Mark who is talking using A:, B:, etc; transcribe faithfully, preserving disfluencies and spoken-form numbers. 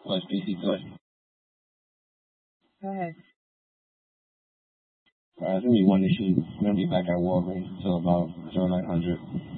A: Plus P C Plus.
B: Go ahead.
A: Uh, it's gonna be one issue. It's gonna be back at Walgreens until about zero nine hundred.